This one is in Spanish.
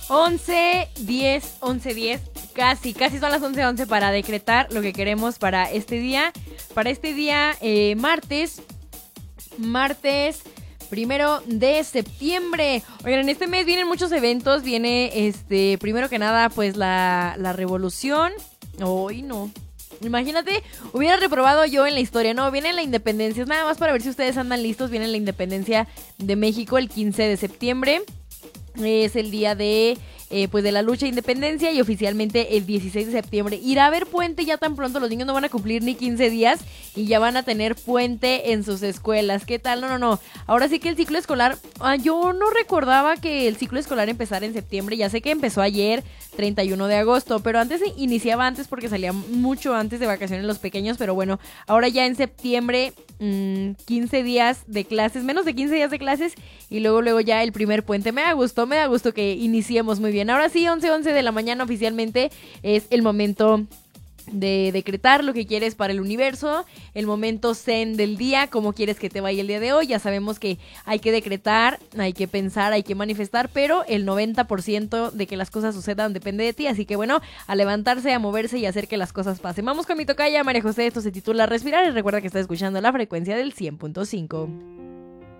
11:10, casi son las 11:11 para decretar lo que queremos para este día. Para este día, martes 1 de septiembre. Oigan, en este mes vienen muchos eventos. Viene, primero que nada, pues la revolución. Hoy no. Imagínate, hubiera reprobado yo en la historia. No, viene la independencia. Es nada más para ver si ustedes andan listos. Viene la independencia de México el 15 de septiembre. Es el día de la lucha de independencia y oficialmente el 16 de septiembre. Irá a haber puente ya tan pronto. Los niños no van a cumplir ni 15 días y ya van a tener puente en sus escuelas. ¿Qué tal? No. Ahora sí que el ciclo escolar... yo no recordaba que el ciclo escolar empezara en septiembre. Ya sé que empezó ayer, 31 de agosto, pero antes iniciaba antes porque salía mucho antes de vacaciones los pequeños. Pero bueno, ahora ya en septiembre... 15 días de clases, menos de 15 días de clases y luego ya el primer puente. Me da gusto que iniciemos muy bien. Ahora sí, 11:11 de la mañana oficialmente es el momento de decretar lo que quieres para el universo, el momento zen del día, cómo quieres que te vaya el día de hoy. Ya sabemos que hay que decretar, hay que pensar, hay que manifestar, pero el 90% de que las cosas sucedan depende de ti, así que bueno, a levantarse, a moverse y a hacer que las cosas pasen. Vamos con mi tocaya María José, esto se titula Respirar y recuerda que estás escuchando la frecuencia del 100.5.